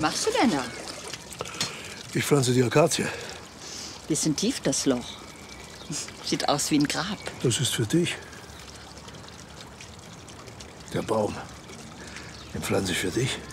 machst du denn da? Ich pflanze die Akazie. Bisschen tief, das Loch. Sieht aus wie ein Grab. Das ist für dich. Der Baum. Den pflanze ich für dich.